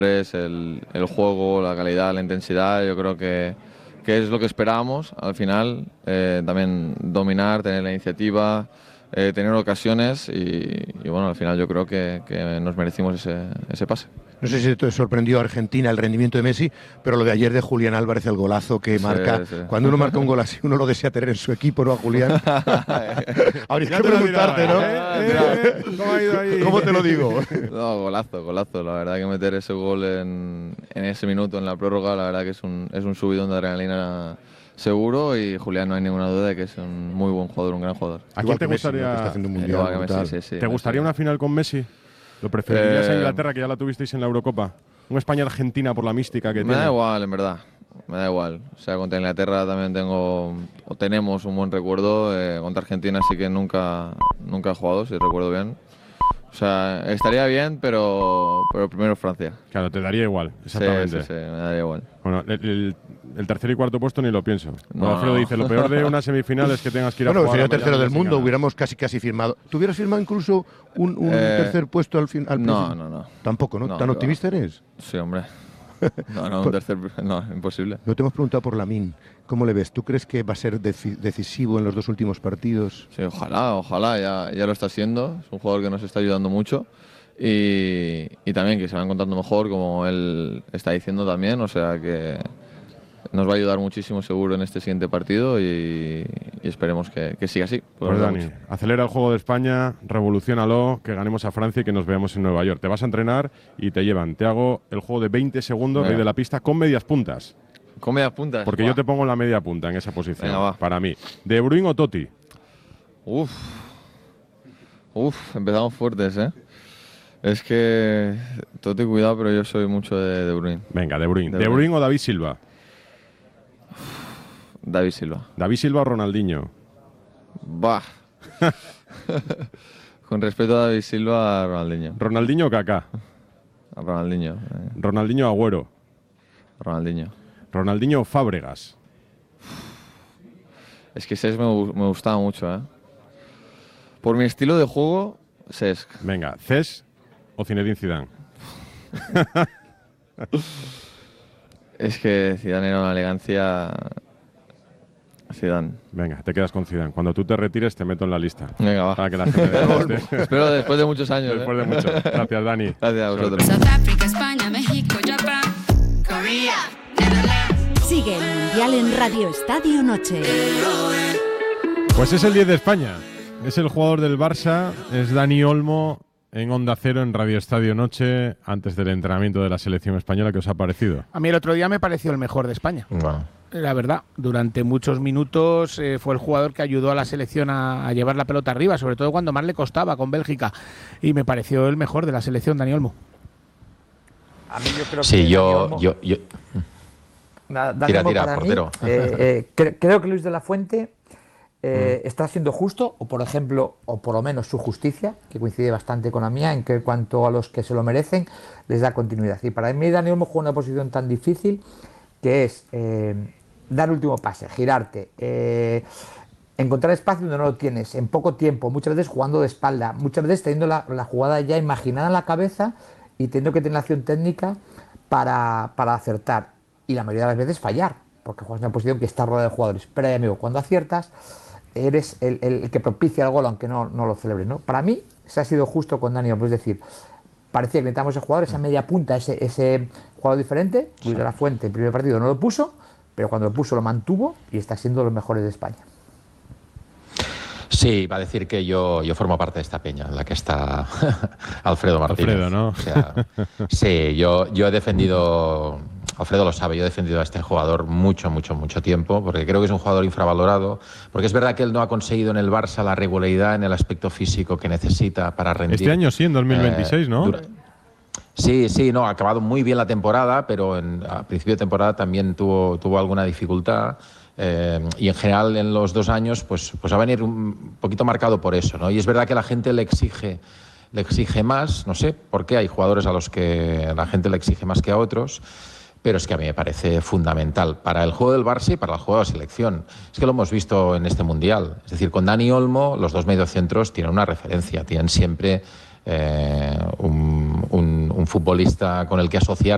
el juego, la calidad, la intensidad, yo creo que es lo que esperábamos al final. También dominar, tener la iniciativa, tener ocasiones y bueno, al final yo creo que nos merecimos ese pase. No sé si te sorprendió Argentina el rendimiento de Messi, pero lo de ayer de Julián Álvarez, el golazo que marca. Sí. Cuando uno marca un gol así, uno lo desea tener en su equipo, ¿no, a Julián? Habría que preguntarte, ¿no? ¿Cómo ha ido ahí? ¿Cómo te lo digo? No, golazo. La verdad que meter ese gol en ese minuto, en la prórroga, la verdad que es un subidón de adrenalina seguro, y Julián, no hay ninguna duda de que es un muy buen jugador, un gran jugador. ¿A quién te Messi, ¿no? gustaría, Que está haciendo un mundial brutal. Sí, ¿te gustaría una final con Messi? ¿Lo preferirías a Inglaterra, que ya la tuvisteis en la Eurocopa? ¿Un España-Argentina por la mística que tiene? Me da igual, en verdad. Me da igual. O sea, contra Inglaterra también tenemos un buen recuerdo. Contra Argentina sí que nunca he jugado, si recuerdo bien. O sea, estaría bien, pero primero Francia. Claro, te daría igual, exactamente. Sí, me daría igual. Bueno, el tercer y cuarto puesto ni lo pienso. No. Alfredo dice, lo peor de una semifinal es que tengas que ir a Bueno, jugar. sería a tercero del Miami mundo, sin hubiéramos casi firmado. ¿Tú hubieras firmado incluso un tercer puesto al final? No. Tampoco, ¿no? No, ¿Tan que optimista eres? Sí, hombre. No, un tercer... No, imposible. No te hemos preguntado por Lamine. ¿Cómo le ves? ¿Tú crees que va a ser decisivo en los dos últimos partidos? Sí, ojalá, ya lo está haciendo. Es un jugador que nos está ayudando mucho. Y también que se va encontrando mejor, como él está diciendo también. O sea que nos va a ayudar muchísimo seguro en este siguiente partido y esperemos que siga así. Pues Dani, acelera el juego de España, revoluciónalo, que ganemos a Francia y que nos veamos en Nueva York. Te vas a entrenar y te llevan. Te hago el juego de 20 segundos de la pista con medias puntas. ¿Con medias puntas? Porque yo te pongo la media punta en esa posición. Venga, va. Para mí. ¿De Bruyne o Totti? Uf, empezamos fuertes, ¿eh? Es que Totti, cuidado, pero yo soy mucho de De Bruyne. Venga, De Bruyne. ¿De Bruyne o David Silva? David Silva. ¿David Silva o Ronaldinho? Bah. Con respeto a David Silva, a Ronaldinho. ¿Ronaldinho o Kaká? A Ronaldinho. ¿Ronaldinho o Agüero? Ronaldinho. ¿Ronaldinho o Fábregas? Es que Cesc me gustaba mucho, ¿eh? Por mi estilo de juego, Cesc. Venga, ¿Cesc o Zinedine Zidane? Es que Zidane era una elegancia. Zidane. Venga, te quedas con Zidane. Cuando tú te retires te meto en la lista. Venga, va. Para que la gente Espero después de muchos años. Después de mucho. Gracias, Dani. Gracias a vosotros. South Africa, España, México, Japón, Corea, Netherlands. Sigue el Mundial en Radio Estadio Noche. Pues es el 10 de España. Es el jugador del Barça, es Dani Olmo, en Onda Cero, en Radio Estadio Noche, antes del entrenamiento de la selección española. ¿Qué os ha parecido? A mí el otro día me pareció el mejor de España. Bueno. La verdad, durante muchos minutos fue el jugador que ayudó a la selección a llevar la pelota arriba, sobre todo cuando más le costaba con Bélgica, y me pareció el mejor de la selección, Dani Olmo. A mí yo creo que yo. Tira, portero. Creo que Luis de la Fuente está siendo justo, o por ejemplo, o por lo menos su justicia, que coincide bastante con la mía, en que en cuanto a los que se lo merecen, les da continuidad. Y para mí Dani Olmo juega una posición tan difícil, que es dar el último pase, girarte, encontrar espacio donde no lo tienes, en poco tiempo, muchas veces jugando de espalda, muchas veces teniendo la jugada ya imaginada en la cabeza y teniendo que tener la acción técnica para acertar. Y la mayoría de las veces fallar, porque juegas en una posición que está rodeada de jugadores. Pero, amigo, cuando aciertas, eres el que propicia el gol, aunque no lo celebre, ¿no? Para mí, se ha sido justo con Dani Olmo, es decir, parecía que necesitábamos ese jugador, esa media punta, ese jugador diferente. Luis de la Fuente, el primer partido no lo puso, pero cuando lo puso lo mantuvo y está siendo los mejores de España. Sí, va a decir que yo formo parte de esta peña, en la que está Alfredo Martínez. Alfredo, ¿no? O sea, sí, yo he defendido, Alfredo lo sabe, yo he defendido a este jugador mucho tiempo, porque creo que es un jugador infravalorado, porque es verdad que él no ha conseguido en el Barça la regularidad en el aspecto físico que necesita para rendir. Este año sí, en 2026, ¿no? Sí, no, ha acabado muy bien la temporada, pero a principio de temporada también tuvo alguna dificultad. Y en general en los 2 años pues va a venir un poquito marcado por eso, ¿no? Y es verdad que la gente le exige más, no sé por qué hay jugadores a los que la gente le exige más que a otros, pero es que a mí me parece fundamental para el juego del Barça y para el juego de la selección. Es que lo hemos visto en este Mundial, es decir, con Dani Olmo los dos mediocentros tienen una referencia, tienen siempre un futbolista con el que asociar.